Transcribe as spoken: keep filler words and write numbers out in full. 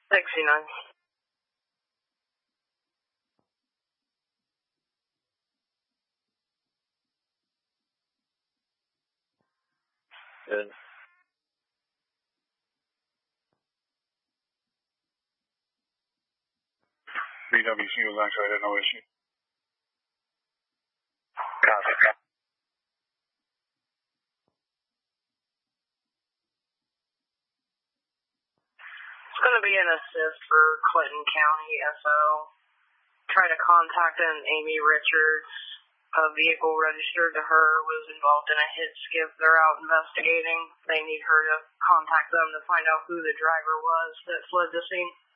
sixty-nine. Good. B W C was activated, no issue. Copy. It's going to be an assist for Clinton County S O. Try to contact an Amy Richards. A vehicle registered to her was involved in a hit skip. They're out investigating. They need her to contact them to find out who the driver was that fled the scene.